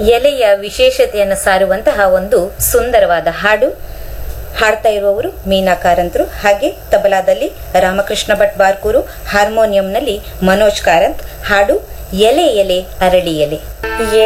ಎಲೆಯ ವಿಶೇಷತೆಯನ್ನು ಸಾರುವಂತಹ ಒಂದು ಸುಂದರವಾದ ಹಾಡು. ಹಾಡ್ತಾ ಇರುವವರು ಮೀನಾ ಕಾರಂತ್ರು, ಹಾಗೆ ತಬಲಾದಲ್ಲಿ ರಾಮಕೃಷ್ಣ ಭಟ್ ಬಾರ್ಕೂರು, ಹಾರ್ಮೋನಿಯಂನಲ್ಲಿ ಮನೋಜ್ ಕಾರಂತ್. ಹಾಡು ಎಲೆ ಎಲೆ ಅರಳಿ ಎಲೆ.